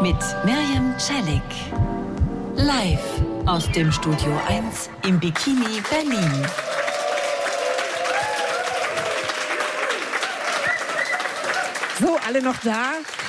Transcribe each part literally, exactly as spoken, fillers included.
mit Miriam Celik. Live aus dem Studio eins im Bikini Berlin. So, alle noch da?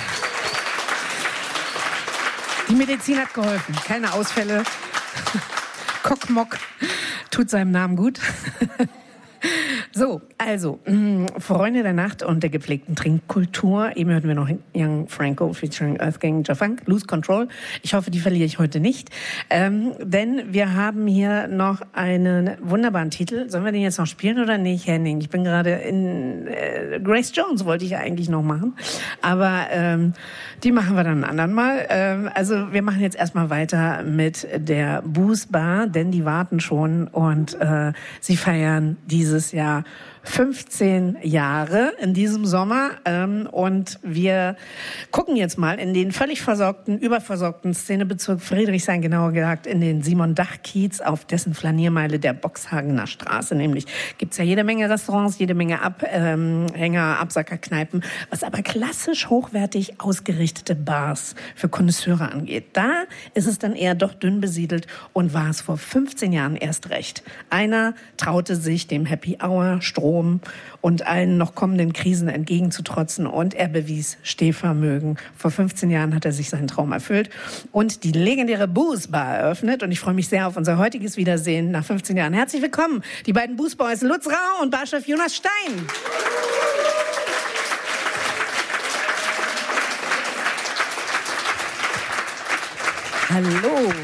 Die Medizin hat geholfen. Keine Ausfälle. Kockmock tut seinem Namen gut. So, also, mh, Freunde der Nacht und der gepflegten Trinkkultur. Eben hörten wir noch Young Franco featuring Earthgang Jafunk, Lose Control. Ich hoffe, die verliere ich heute nicht. Ähm, denn wir haben hier noch einen wunderbaren Titel. Sollen wir den jetzt noch spielen oder nicht, Henning? Ich bin gerade in äh, Grace Jones wollte ich eigentlich noch machen. Aber ähm, die machen wir dann ein anderen Mal. Ähm, also wir machen jetzt erstmal weiter mit der Booze Bar, denn die warten schon und äh, sie feiern dieses Jahr fünfzehn Jahre in diesem Sommer ähm, und wir gucken jetzt mal in den völlig versorgten, überversorgten Szenebezirk Friedrichshain, genauer gesagt in den Simon-Dach-Kiez, auf dessen Flaniermeile der Boxhagener Straße. Nämlich gibt's ja jede Menge Restaurants, jede Menge Abhänger, Absackerkneipen, was aber klassisch hochwertig ausgerichtete Bars für Connoisseure angeht. Da ist es dann eher doch dünn besiedelt und war es vor fünfzehn Jahren erst recht. Einer traute sich dem Happy Hour, Strom und allen noch kommenden Krisen entgegenzutrotzen und er bewies Stehvermögen. Vor fünfzehn Jahren hat er sich seinen Traum erfüllt und die legendäre Booze Bar eröffnet und ich freue mich sehr auf unser heutiges Wiedersehen nach fünfzehn Jahren. Herzlich willkommen, die beiden Booze Boys Lutz Rau und Barchef Jonas Stein. Hallo.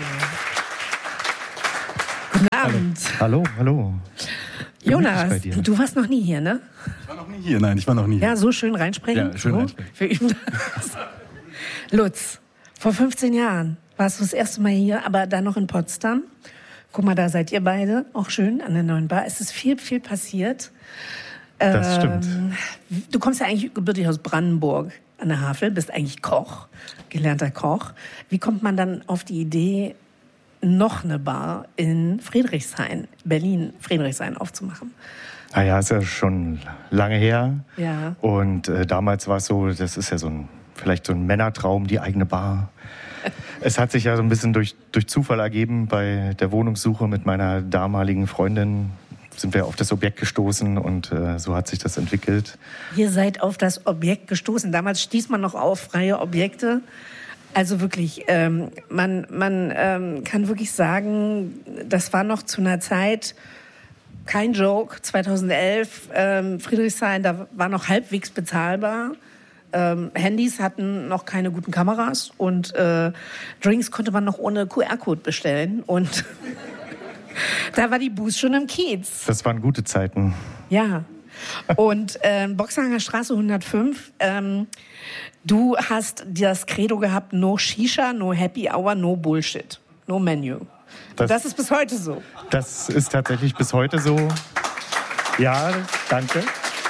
Guten Abend. Hallo, hallo. Jonas, du warst noch nie hier, ne? Ich war noch nie hier, nein, ich war noch nie hier. Ja, so schön reinsprechen. Ja, schön so. reinsprechen. Wir üben das. Lutz, vor fünfzehn Jahren warst du das erste Mal hier, aber dann noch in Potsdam. Guck mal, da seid ihr beide, auch schön, an der neuen Bar. Es ist viel, viel passiert. Das stimmt. Ähm, du kommst ja eigentlich gebürtig aus Brandenburg an der Havel, bist eigentlich Koch, gelernter Koch. Wie kommt man dann auf die Idee, noch eine Bar in Friedrichshain, Berlin, Friedrichshain aufzumachen? Naja, ist ja schon lange her. Ja. Und äh, damals war es so, das ist ja so ein, vielleicht so ein Männertraum, die eigene Bar. Es hat sich ja so ein bisschen durch, durch Zufall ergeben. Bei der Wohnungssuche mit meiner damaligen Freundin sind wir auf das Objekt gestoßen und äh, so hat sich das entwickelt. Ihr seid auf das Objekt gestoßen. Damals stieß man noch auf freie Objekte. Also wirklich, ähm, man, man ähm, kann wirklich sagen, das war noch zu einer Zeit, kein Joke, zweitausendelf, ähm, Friedrichshain, da war noch halbwegs bezahlbar. Ähm, Handys hatten noch keine guten Kameras und äh, Drinks konnte man noch ohne Q R-Code bestellen. Und da war die Booze schon am Kiez. Das waren gute Zeiten. Ja. Und ähm, Boxhagener Straße hundertfünf, ähm, du hast das Credo gehabt, no Shisha, no Happy Hour, no Bullshit, no Menu. Das, das ist bis heute so. Das ist tatsächlich bis heute so. Ja, danke.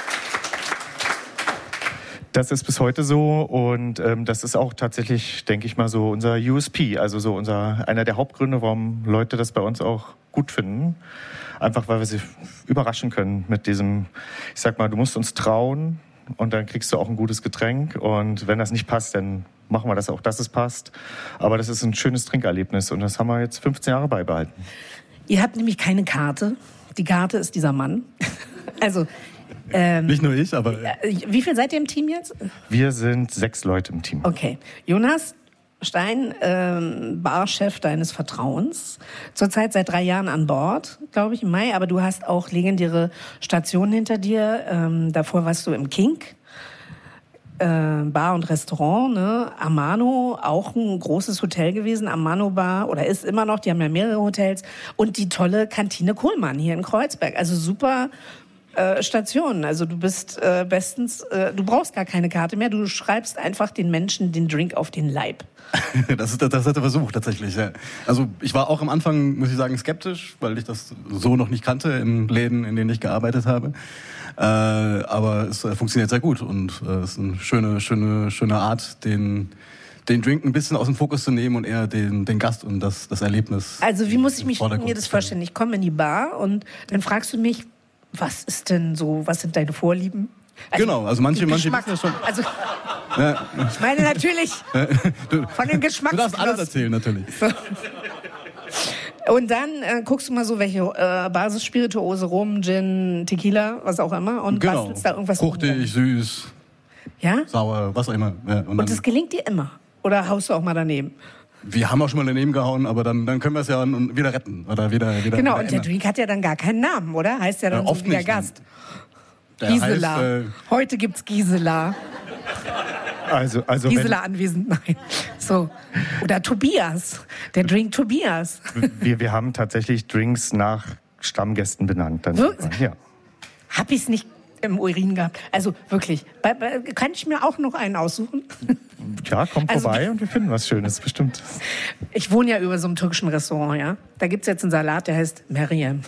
Das ist bis heute so und ähm, das ist auch tatsächlich, denke ich mal, so unser U S P, also so unser einer der Hauptgründe, warum Leute das bei uns auch gut finden. Einfach, weil wir sie überraschen können mit diesem, ich sag mal, du musst uns trauen und dann kriegst du auch ein gutes Getränk und wenn das nicht passt, dann machen wir das auch, dass es passt. Aber das ist ein schönes Trinkerlebnis und das haben wir jetzt fünfzehn Jahre beibehalten. Ihr habt nämlich keine Karte. Die Karte ist dieser Mann. Also Ähm, Nicht nur ich, aber... Wie viel seid ihr im Team jetzt? Wir sind sechs Leute im Team. Okay. Jonas Stein, ähm, Barchef deines Vertrauens. Zurzeit seit drei Jahren an Bord, glaube ich, im Mai. Aber du hast auch legendäre Stationen hinter dir. Ähm, davor warst du im Kink. Äh, Bar und Restaurant, ne? Amano, auch ein großes Hotel gewesen. Amano Bar, oder ist immer noch, die haben ja mehrere Hotels. Und die tolle Kantine Kohlmann hier in Kreuzberg. Also super... Äh, Stationen. Also du bist äh, bestens, äh, du brauchst gar keine Karte mehr, du schreibst einfach den Menschen den Drink auf den Leib. das, ist, das hat er versucht tatsächlich. Ja. Also ich war auch am Anfang, muss ich sagen, skeptisch, weil ich das so noch nicht kannte in Läden, in denen ich gearbeitet habe. Äh, aber es äh, funktioniert sehr gut und es äh, ist eine schöne, schöne, schöne Art, den den Drink ein bisschen aus dem Fokus zu nehmen und eher den, den Gast und das, das Erlebnis. Also wie muss ich mich, mir das vorstellen? Ich komme in die Bar und dann fragst du mich, was ist denn so, was sind deine Vorlieben? Also, genau, also manche, manche Geschmack. wissen das schon. Also, Ja. ich meine natürlich Du, von den du darfst Geschmacksgenossen. alles erzählen, natürlich. Und dann äh, guckst du mal so, welche äh, Basisspirituose, Rum, Gin, Tequila, was auch immer. Und Genau. bastelst da irgendwas Fruchtig, rum. süß, Ja? sauer, was auch immer. Ja, und Und dann, das gelingt dir immer? Oder haust du auch mal daneben? wir haben auch schon mal daneben gehauen, aber dann, dann können wir es ja n- wieder retten. Oder wieder, wieder, Genau, wieder und der ändern. Drink hat ja dann gar keinen Namen, oder? Heißt ja dann Ja, so oft wie der nicht. Gast. Der Gisela. heißt, äh, Heute gibt's Gisela. Also, also Gisela anwesend, nein. So. Oder Tobias. Der Drink Tobias. wenn, wir, wir haben tatsächlich Drinks nach Stammgästen benannt. Dann Wirklich? ja. Hab ich's nicht im Urin gehabt. Also wirklich. Bei, bei, kann ich mir auch noch einen aussuchen? ja, kommt Also- vorbei und wir finden was Schönes, bestimmt. Ich wohne ja über so einem türkischen Restaurant, ja. Da gibt's jetzt einen Salat, der heißt Meryem.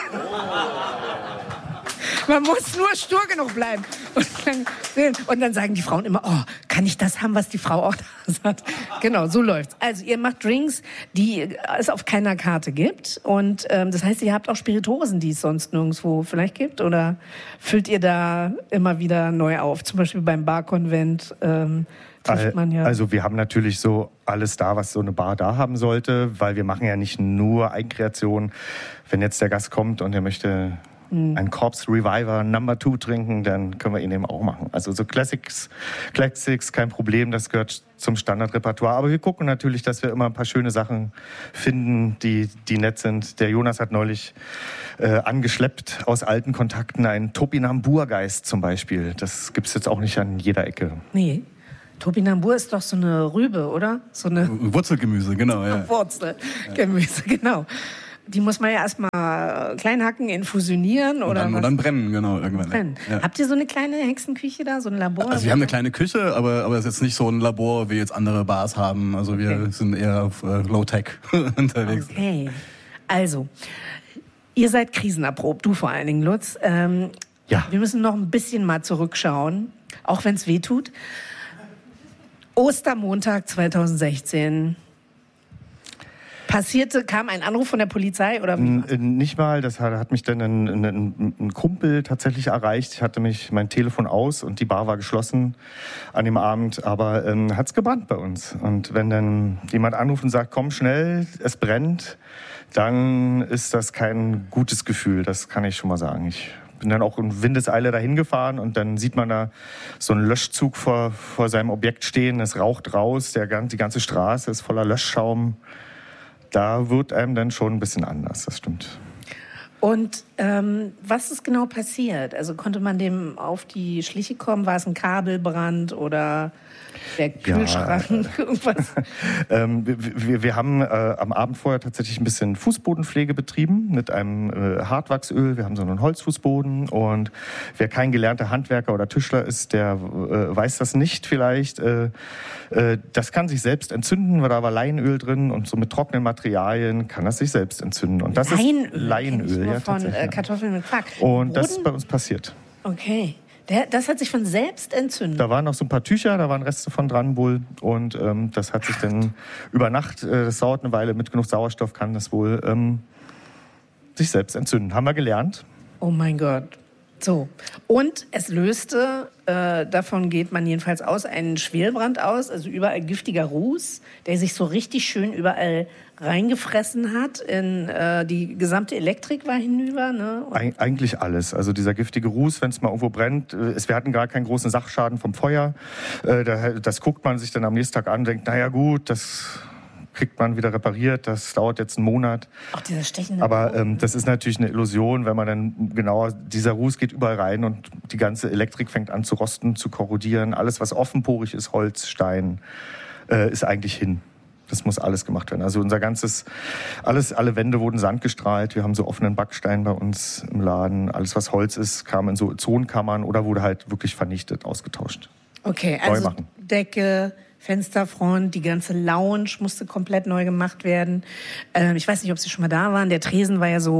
Man muss nur stur genug bleiben. Und dann, und dann sagen die Frauen immer, oh, kann ich das haben, was die Frau auch da hat? Genau, so läuft's. Also ihr macht Drinks, die es auf keiner Karte gibt. Und ähm, das heißt, ihr habt auch Spirituosen, die es sonst nirgendwo vielleicht gibt? Oder füllt ihr da immer wieder neu auf? Zum Beispiel beim Barkonvent ähm, trifft man ja... Also wir haben natürlich so alles da, was so eine Bar da haben sollte, weil wir machen ja nicht nur Eigenkreation. Wenn jetzt der Gast kommt und er möchte ein Corpse Reviver Number Two trinken, dann können wir ihn eben auch machen. Also so Classics, Classics, kein Problem, das gehört zum Standardrepertoire. Aber wir gucken natürlich, dass wir immer ein paar schöne Sachen finden, die, die nett sind. Der Jonas hat neulich äh, angeschleppt aus alten Kontakten einen Topinambur-Geist zum Beispiel. Das gibt's jetzt auch nicht an jeder Ecke. Nee. Topinambur ist doch so eine Rübe, oder? So eine Wurzelgemüse, genau. Ja. Wurzelgemüse, genau. Die muss man ja erstmal klein hacken, infusionieren Und oder dann, was? und dann brennen, genau, irgendwann. brennen. Ja. Habt ihr so eine kleine Hexenküche da, so ein Labor? Also wir haben eine kleine Küche, aber aber es ist jetzt nicht so ein Labor, wie jetzt andere Bars haben. Also wir Okay. sind eher auf äh, Low-Tech unterwegs. Okay. Also, ihr seid krisenerprobt, du vor allen Dingen, Lutz. Ähm, Ja. Wir müssen noch ein bisschen mal zurückschauen, auch wenn es weh tut. Ostermontag zweitausendsechzehn. Passierte, kam ein Anruf von der Polizei oder wie? N- Nicht mal, das hat, hat mich dann ein, ein, ein Kumpel tatsächlich erreicht. Ich hatte mich mein Telefon aus und die Bar war geschlossen an dem Abend, aber ähm, hat's gebrannt bei uns. Und wenn dann jemand anruft und sagt, komm schnell, es brennt, dann ist das kein gutes Gefühl, das kann ich schon mal sagen. Ich bin dann auch in Windeseile dahin gefahren und dann sieht man da so einen Löschzug vor, vor seinem Objekt stehen, es raucht raus, der, gan- die ganze Straße ist voller Löschschaum. Da wird einem dann schon ein bisschen anders, das stimmt. Und ähm, was ist genau passiert? Also konnte man dem auf die Schliche kommen? War es ein Kabelbrand oder der Kühlschrank? Irgendwas? Ähm, wir, wir, wir haben äh, am Abend vorher tatsächlich ein bisschen Fußbodenpflege betrieben mit einem äh, Hartwachsöl. Wir haben so einen Holzfußboden und wer kein gelernter Handwerker oder Tischler ist, der äh, weiß das nicht vielleicht. Äh, äh, das kann sich selbst entzünden, weil da war Leinöl drin und so mit trockenen Materialien kann das sich selbst entzünden. Und das Leinöl, ist Leinöl, kenn ich nur ja, von tatsächlich, äh, ja. Kartoffeln mit Quark. Und das Boden? ist bei uns passiert. Okay. Der, das hat sich von selbst entzündet. Da waren noch so ein paar Tücher, da waren Reste von dran wohl und ähm, das hat sich dann über Nacht, äh, das dauert eine Weile, mit genug Sauerstoff kann das wohl ähm, sich selbst entzünden. Haben wir gelernt. Oh mein Gott. So. Und es löste, äh, davon geht man jedenfalls aus, einen Schwelbrand aus, also überall giftiger Ruß, der sich so richtig schön überall reingefressen hat. In, äh, die gesamte Elektrik war hinüber. Ne? Und Eig eigentlich alles. Also dieser giftige Ruß, wenn es mal irgendwo brennt. äh, Es, wir hatten gar keinen großen Sachschaden vom Feuer. Äh, da, das guckt man sich dann am nächsten Tag an und denkt, naja gut, das kriegt man wieder repariert, das dauert jetzt einen Monat. auch dieser stechende Aber Rauch. ähm, das ist natürlich eine Illusion, wenn man dann genauer, dieser Ruß geht überall rein und die ganze Elektrik fängt an zu rosten, zu korrodieren. Alles, was offenporig ist, Holz, Stein, äh, ist eigentlich hin. Das muss alles gemacht werden. Also unser ganzes, alles, alle Wände wurden sandgestrahlt. Wir haben so offenen Backstein bei uns im Laden. Alles, was Holz ist, kam in so Zonenkammern oder wurde halt wirklich vernichtet, ausgetauscht. Okay, neu also machen. Decke, Fensterfront, die ganze Lounge musste komplett neu gemacht werden. Ähm, ich weiß nicht, ob Sie schon mal da waren. Der Tresen war ja so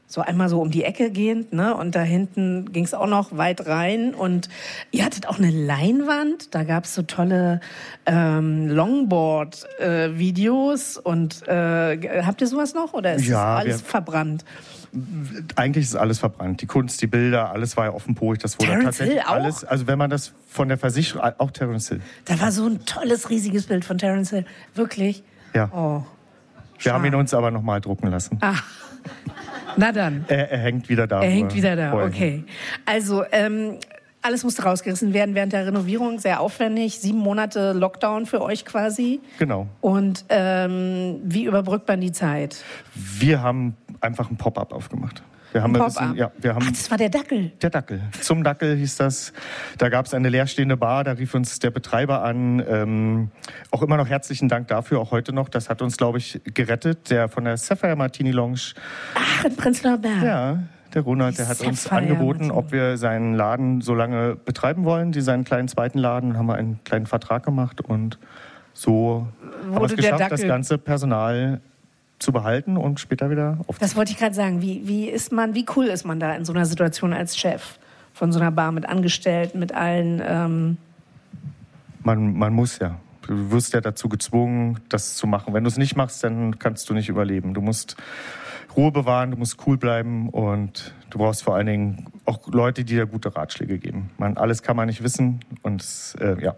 So einmal so um die Ecke gehend, ne? Und da hinten ging es auch noch weit rein. Und ihr hattet auch eine Leinwand. Da gab es so tolle ähm, Longboard-Videos. Äh, und äh, habt ihr sowas noch? Oder ist Ja, das alles wir- verbrannt? Eigentlich ist alles verbrannt. Die Kunst, die Bilder, alles war ja offenporig. Das wurde Terence tatsächlich Hill auch? alles. Also wenn man das von der Versicherung, auch Terence Hill. Da war so ein tolles, riesiges Bild von Terence Hill. Wirklich? Ja. Oh. Wir haben ihn schade. uns aber noch mal drucken lassen. Ah. Na dann. Er, er hängt wieder da. Er wo hängt wieder da, vorher okay. Also, ähm, alles musste rausgerissen werden während der Renovierung, sehr aufwendig. Sieben Monate Lockdown für euch quasi. hing. Genau. Und ähm, wie überbrückt man die Zeit? Wir haben einfach ein Pop-up aufgemacht. Wir haben Ein ein bisschen, Pop-up? ja, wir haben Ach, das war der Dackel. Der Dackel. Zum Dackel hieß das. Da gab es eine leerstehende Bar, da rief uns der Betreiber an. Ähm, auch immer noch herzlichen Dank dafür, auch heute noch. Das hat uns, glaube ich, gerettet. Der von der Sapphire Martini Lounge. Ach, in Prenzlauer Berg. Ja, der Ronald, Die der hat uns Sapphire angeboten, Martini. ob wir seinen Laden so lange betreiben wollen, die seinen kleinen zweiten Laden. Haben wir einen kleinen Vertrag gemacht und so haben wir Wurde es der geschafft, das Dackel- ganze Personal zu behalten und später wieder aufzunehmen. Das wollte ich gerade sagen. Wie, wie ist man, wie cool ist man da in so einer Situation als Chef von so einer Bar mit Angestellten, mit allen? Ähm Man, man muss ja. Du wirst ja dazu gezwungen, das zu machen. Wenn du es nicht machst, dann kannst du nicht überleben. Du musst Ruhe bewahren, du musst cool bleiben und du brauchst vor allen Dingen auch Leute, die dir gute Ratschläge geben. Man, alles kann man nicht wissen und äh, ja.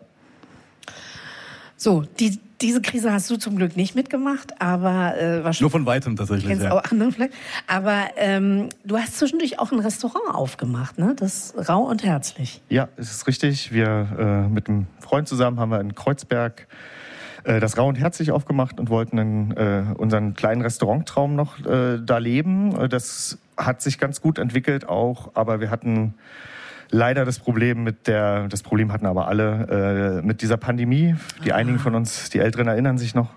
so, die, diese Krise hast du zum Glück nicht mitgemacht, aber äh, wahrscheinlich. Nur von weitem tatsächlich. Kennst Ja. auch andere vielleicht. Aber ähm, du hast zwischendurch auch ein Restaurant aufgemacht, ne? Das ist rau und herzlich. Ja, es ist richtig. Wir äh, mit einem Freund zusammen haben wir in Kreuzberg äh, das Rau und Herzlich aufgemacht und wollten einen, äh, unseren kleinen Restauranttraum noch äh, da leben. Äh, Das hat sich ganz gut entwickelt auch, aber wir hatten leider das Problem mit der, das Problem hatten aber alle, äh, mit dieser Pandemie. Die einigen von uns, die Älteren erinnern sich noch,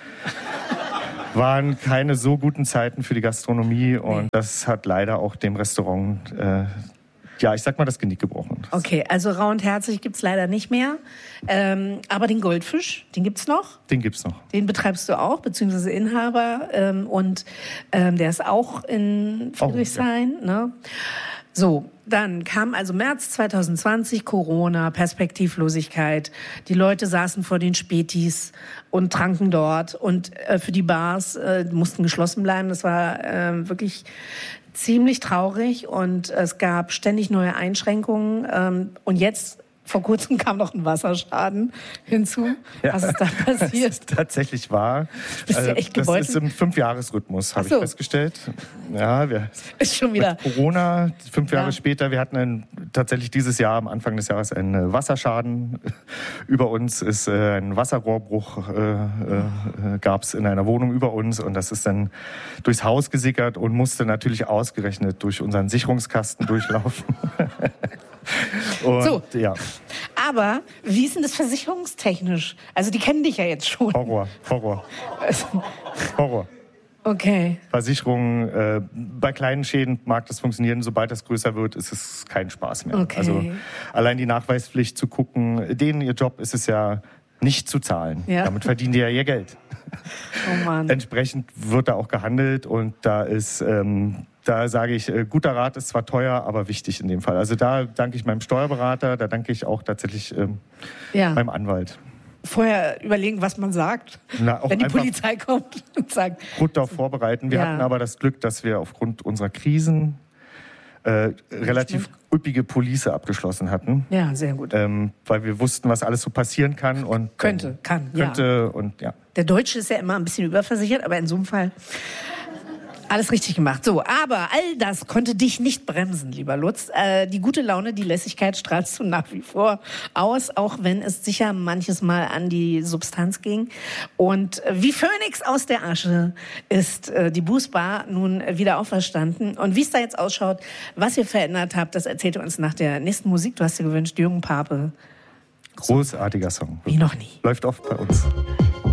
waren keine so guten Zeiten für die Gastronomie und das hat leider auch dem Restaurant, äh, ja, ich sag mal, das Genick gebrochen. Okay, also rau und herzlich gibt's leider nicht mehr. Ähm, aber den Goldfisch, den gibt's noch. Den gibt's noch. Den betreibst du auch, beziehungsweise Inhaber. Ähm, und ähm, der ist auch in Friedrichshain. Oh, Ne? So, dann kam also März zwanzig zwanzig, Corona, Perspektivlosigkeit. Die Leute saßen vor den Spätis und tranken dort. Und äh, für die Bars äh, mussten geschlossen bleiben. Das war äh, wirklich ziemlich traurig. Und es gab ständig neue Einschränkungen. Ähm, und jetzt, vor kurzem, kam noch ein Wasserschaden hinzu. Ja. Was ist da Das passiert? ist tatsächlich wahr. Bist du Also, echt das gebeutelt? ist im Fünfjahresrhythmus, habe Ach so. ich festgestellt. Ja, wir Ist schon wieder. mit Corona, fünf Jahre Ja. später, wir hatten einen, tatsächlich dieses Jahr, am Anfang des Jahres, einen Wasserschaden. Über uns ist äh, ein Wasserrohrbruch, äh, äh, gab es in einer Wohnung über uns und das ist dann durchs Haus gesickert und musste natürlich ausgerechnet durch unseren Sicherungskasten durchlaufen. Und, So. ja, Aber wie ist denn das versicherungstechnisch? Also die kennen dich ja jetzt schon. Horror, Horror, Horror. Okay. Versicherungen, äh, bei kleinen Schäden mag das funktionieren, sobald das größer wird, ist es kein Spaß mehr. Okay. Also allein die Nachweispflicht zu gucken, denen ihr Job ist es ja nicht zu zahlen. Ja. Damit verdienen die ja ihr Geld. Oh Mann. Entsprechend wird da auch gehandelt und da ist, ähm, da sage ich, äh, guter Rat ist zwar teuer, aber wichtig in dem Fall. Also da danke ich meinem Steuerberater, da danke ich auch tatsächlich ähm, Ja. meinem Anwalt. Vorher überlegen, was man sagt, Na, auch wenn die einfach Polizei kommt und sagt, gut darauf vorbereiten. Wir Ja. hatten aber das Glück, dass wir aufgrund unserer Krisen äh, relativ üppige Police abgeschlossen hatten, ja, sehr gut. ähm, weil wir wussten, was alles so passieren kann und Könnte, ähm, kann, ja. könnte und ja. Der Deutsche ist ja immer ein bisschen überversichert, aber in so einem Fall alles richtig gemacht. So, aber all das konnte dich nicht bremsen, lieber Lutz. Äh, die gute Laune, die Lässigkeit strahlst du nach wie vor aus, auch wenn es sicher manches Mal an die Substanz ging. Und äh, wie Phönix aus der Asche ist äh, die Bußbar nun wieder auferstanden. Und wie es da jetzt ausschaut, was ihr verändert habt, das erzählt ihr uns nach der nächsten Musik. Du hast dir gewünscht, Jürgen Pape. Großartiger Song. Wie noch nie. Läuft oft bei uns.